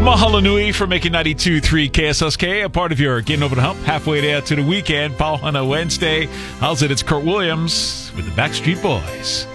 Mahalo nui for making 92.3 KSSK a part of your Getting Over the Hump halfway there to the weekend. Paul on a Wednesday. How's it? It's Kurt Williams with the Backstreet Boys.